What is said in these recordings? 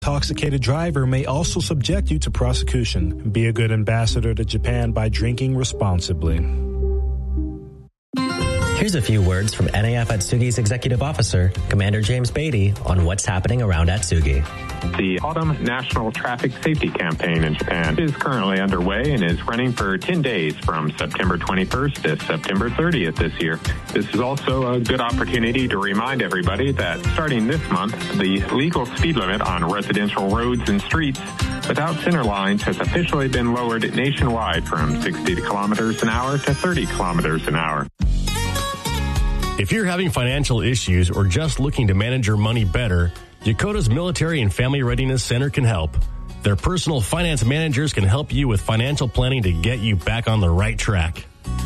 Intoxicated driver may also subject you to prosecution. Be a good ambassador to Japan by drinking responsibly. Here's a few words from NAF Atsugi's Executive Officer, Commander James Beatty, on what's happening around Atsugi. The Autumn National Traffic Safety Campaign in Japan is currently underway and is running for 10 days from September 21st to September 30th this year. This is also a good opportunity to remind everybody that starting this month, the legal speed limit on residential roads and streets without center lines has officially been lowered nationwide from 60 kilometers an hour to 30 kilometers an hour. If you're having financial issues or just looking to manage your money better, Yokota's Military and Family Readiness Center can help. Their personal finance managers can help you with financial planning to get you back on the right track.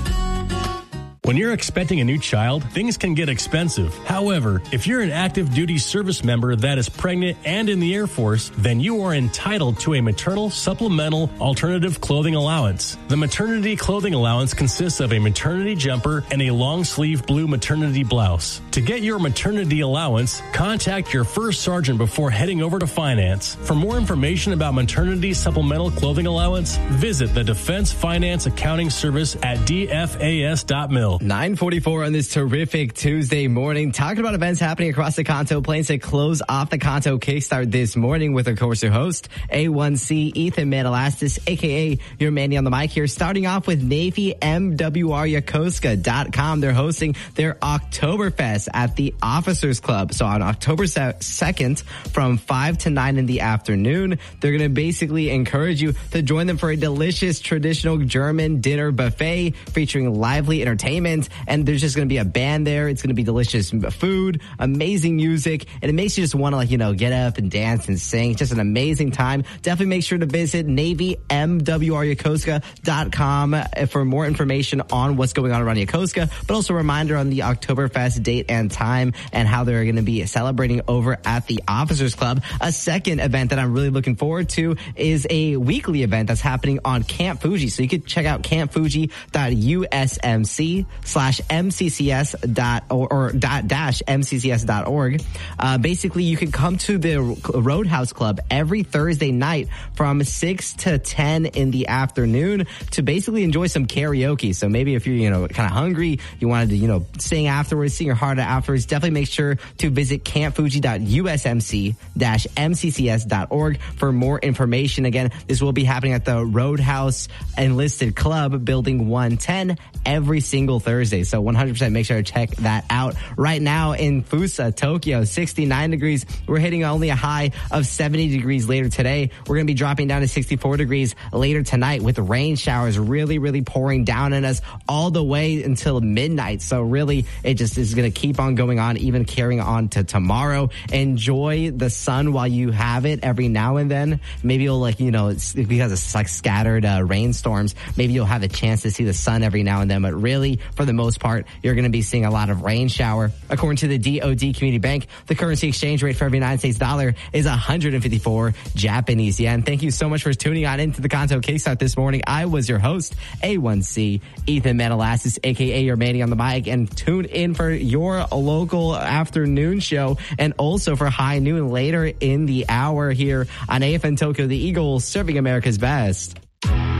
When you're expecting a new child, things can get expensive. However, if you're an active duty service member that is pregnant and in the Air Force, then you are entitled to a maternal supplemental alternative clothing allowance. The maternity clothing allowance consists of a maternity jumper and a long sleeve blue maternity blouse. To get your maternity allowance, contact your first sergeant before heading over to finance. For more information about maternity supplemental clothing allowance, visit the Defense Finance Accounting Service at dfas.mil. 9:44 on this terrific Tuesday morning, talking about events happening across the Kanto Plains to close off the Kanto Kickstart this morning with, of course, your host, A1C Ethan Manalastis, a.k.a. your Manny on the mic here, starting off with Navy MWRYokosuka.com. They're hosting their Oktoberfest at the Officers Club. So on October 2nd from 5 to 9 in the afternoon, they're going to basically encourage you to join them for a delicious traditional German dinner buffet featuring lively entertainment. And there's just going to be a band there. It's going to be delicious food, amazing music, and it makes you just want to, get up and dance and sing. It's just an amazing time. Definitely make sure to visit NavyMWRYokosuka.com for more information on what's going on around Yokosuka, but also a reminder on the Oktoberfest date and time and how they're going to be celebrating over at the Officers Club. A second event that I'm really looking forward to is a weekly event that's happening on Camp Fuji. So you could check out campfuji.usmc/mccs.mccs.org. Basically, you can come to the Roadhouse Club every Thursday night from 6 to 10 in the afternoon to basically enjoy some karaoke. So maybe if you're, kind of hungry, you wanted to, sing afterwards, sing your heart out afterwards, definitely make sure to visit campfuji.usmc-mccs.org for more information. Again, this will be happening at the Roadhouse Enlisted Club, Building 110, every single Thursday. So 100% make sure to check that out. Right now in Fusa, Tokyo, 69 degrees. We're hitting only a high of 70 degrees later today. We're going to be dropping down to 64 degrees later tonight with rain showers really, really pouring down on us all the way until midnight. So really, it just is going to keep on going on, even carrying on to tomorrow. Enjoy the sun while you have it every now and then. Maybe you'll it's because it's like scattered rainstorms. Maybe you'll have a chance to see the sun every now and then, but really, for the most part, you're going to be seeing a lot of rain shower. According to the DOD Community Bank, the currency exchange rate for every United States dollar is 154 Japanese yen. Thank you so much for tuning on into the Kanto Kickstart this morning. I was your host, A1C Ethan Manalassis, a.k.a. your Manny on the mic, and tune in for your local afternoon show and also for High Noon later in the hour here on AFN Tokyo, the Eagles serving America's best.